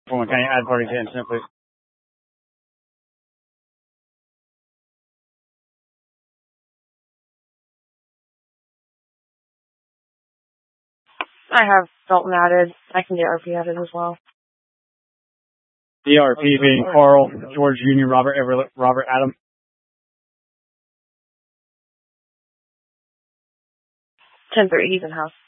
Can you add party to incident, please? I have Dalton added. I can get RP added as well. The RP being Carl, George Jr., Robert Everett, Robert Adam. 10-3, he's in house.